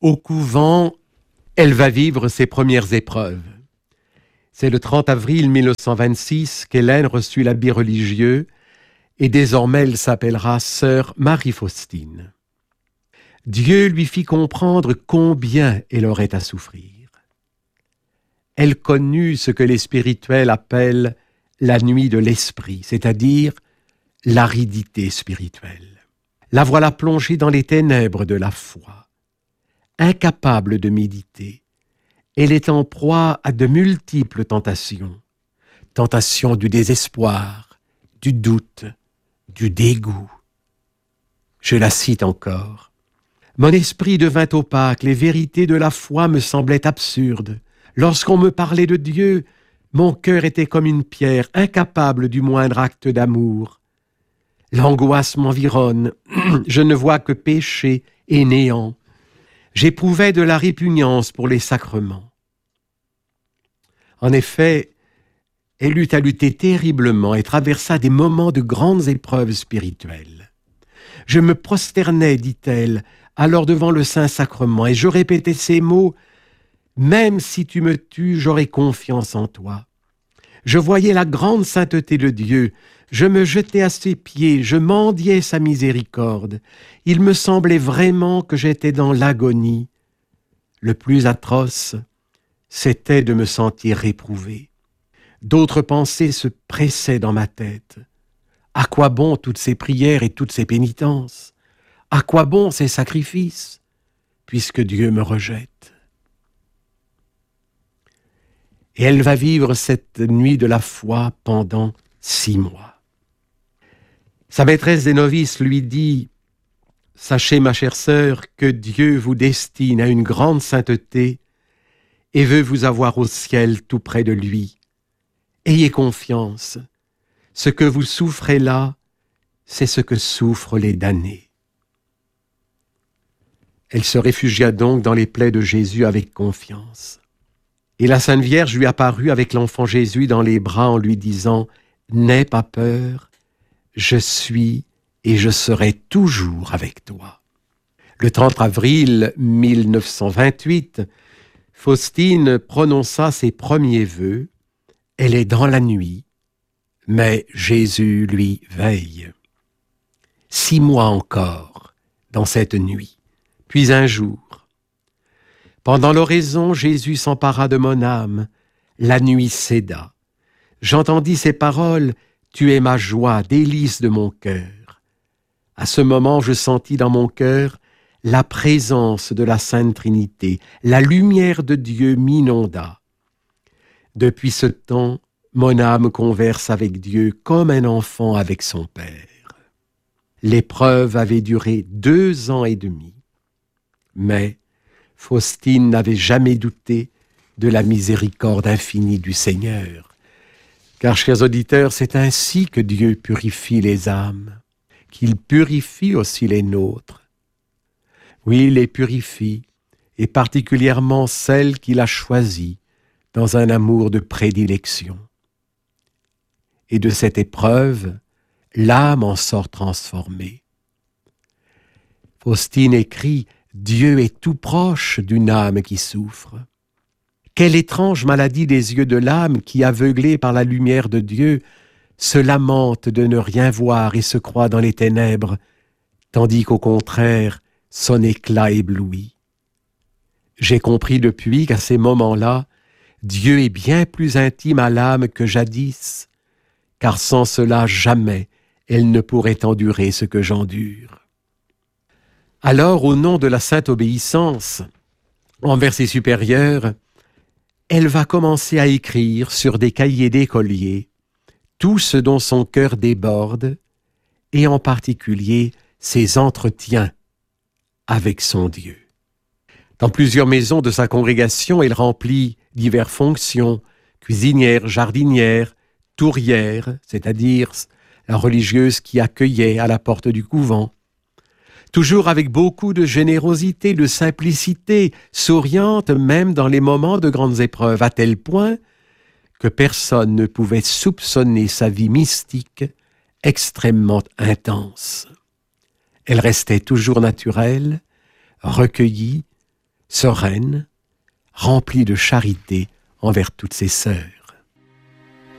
Au couvent, elle va vivre ses premières épreuves. C'est le 30 avril 1926 qu'Hélène reçut l'habit religieux et désormais elle s'appellera Sœur Marie-Faustine. Dieu lui fit comprendre combien elle aurait à souffrir. Elle connut ce que les spirituels appellent la nuit de l'esprit, c'est-à-dire l'aridité spirituelle. La voilà plongée dans les ténèbres de la foi. Incapable de méditer, elle est en proie à de multiples tentations. Tentations du désespoir, du doute, du dégoût. Je la cite encore. « Mon esprit devint opaque, les vérités de la foi me semblaient absurdes. Lorsqu'on me parlait de Dieu, mon cœur était comme une pierre, incapable du moindre acte d'amour. L'angoisse m'environne, je ne vois que péché et néant. J'éprouvais de la répugnance pour les sacrements. » En effet, elle eut à lutter terriblement et traversa des moments de grandes épreuves spirituelles. « Je me prosternais, dit-elle, alors devant le Saint-Sacrement, et je répétais ces mots, « Même si tu me tues, j'aurai confiance en toi. » Je voyais la grande sainteté de Dieu, je me jetais à ses pieds, je mendiais sa miséricorde. Il me semblait vraiment que j'étais dans l'agonie. Le plus atroce, c'était de me sentir réprouvé. D'autres pensées se pressaient dans ma tête. À quoi bon toutes ces prières et toutes ces pénitences? À quoi bon ces sacrifices, puisque Dieu me rejette? Et elle va vivre cette nuit de la foi pendant 6 mois. Sa maîtresse des novices lui dit « Sachez, ma chère sœur, que Dieu vous destine à une grande sainteté et veut vous avoir au ciel tout près de lui. Ayez confiance, ce que vous souffrez là, c'est ce que souffrent les damnés. » Elle se réfugia donc dans les plaies de Jésus avec confiance. Et la Sainte Vierge lui apparut avec l'enfant Jésus dans les bras en lui disant « N'aie pas peur, je suis et je serai toujours avec toi. » Le 30 avril 1928, Faustine prononça ses premiers vœux. Elle est dans la nuit, mais Jésus, lui, veille. 6 mois encore dans cette nuit, puis un jour. Pendant l'oraison, Jésus s'empara de mon âme. La nuit céda. J'entendis ces paroles, « Tu es ma joie, délice de mon cœur. » À ce moment, je sentis dans mon cœur la présence de la Sainte Trinité. La lumière de Dieu m'inonda. Depuis ce temps, mon âme converse avec Dieu comme un enfant avec son Père. L'épreuve avait duré 2 ans et demi. Mais Faustine n'avait jamais douté de la miséricorde infinie du Seigneur. Car, chers auditeurs, c'est ainsi que Dieu purifie les âmes, qu'il purifie aussi les nôtres. Oui, il les purifie, et particulièrement celles qu'il a choisies dans un amour de prédilection. Et de cette épreuve, l'âme en sort transformée. Faustine écrit « Dieu est tout proche d'une âme qui souffre. » Quelle étrange maladie des yeux de l'âme qui, aveuglée par la lumière de Dieu, se lamente de ne rien voir et se croit dans les ténèbres, tandis qu'au contraire, son éclat éblouit. J'ai compris depuis qu'à ces moments-là, Dieu est bien plus intime à l'âme que jadis, car sans cela jamais elle ne pourrait endurer ce que j'endure. Alors, au nom de la sainte obéissance envers ses supérieurs, elle va commencer à écrire sur des cahiers d'écolier tout ce dont son cœur déborde, et en particulier ses entretiens avec son Dieu. Dans plusieurs maisons de sa congrégation, elle remplit diverses fonctions, cuisinière, jardinière, tourière, c'est-à-dire la religieuse qui accueillait à la porte du couvent. Toujours avec beaucoup de générosité, de simplicité, souriante même dans les moments de grandes épreuves, à tel point que personne ne pouvait soupçonner sa vie mystique extrêmement intense. Elle restait toujours naturelle, recueillie, sereine, remplie de charité envers toutes ses sœurs.